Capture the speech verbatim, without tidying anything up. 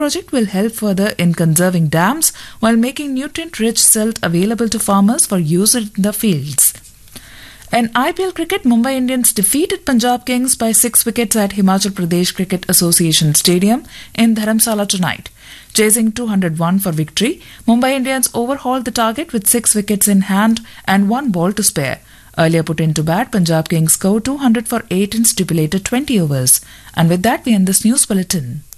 project will help further in conserving dams while making nutrient-rich silt available to farmers for use in the fields. In I P L cricket, Mumbai Indians defeated Punjab Kings by six wickets at Himachal Pradesh Cricket Association Stadium in Dharamsala tonight. Chasing two hundred one for victory, Mumbai Indians overhauled the target with six wickets in hand and one ball to spare. Earlier put into bat, Punjab Kings scored two hundred for eight in stipulated twenty overs. And with that, we end this news bulletin.